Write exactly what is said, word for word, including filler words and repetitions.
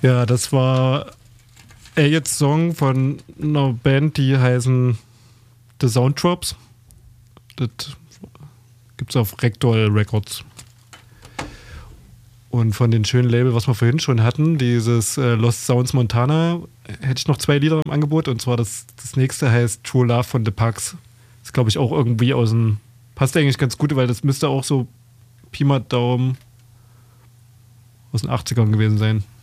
Ja, das war Elliots Song von einer Band, die heißen The Sounddrops. Das gibt's auf Ragdoll Records. Und von den schönen Label, was wir vorhin schon hatten, dieses äh, Lost Sounds Montana, hätte ich noch zwei Lieder im Angebot. Und zwar das, das nächste heißt True Love von The Pugs. Das glaube ich auch irgendwie aus dem... Passt eigentlich ganz gut, weil das müsste auch so Pi mal Daumen aus den achtzigern gewesen sein.